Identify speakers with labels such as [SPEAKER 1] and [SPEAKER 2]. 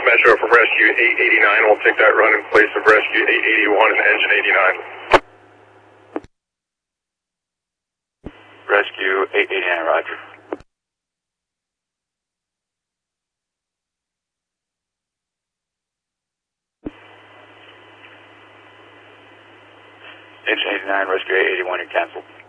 [SPEAKER 1] Metro from Rescue 889. We'll take that run in place of Rescue 881 and Engine 89.
[SPEAKER 2] Rescue 889, roger. Engine 89, Rescue 881, you're canceled.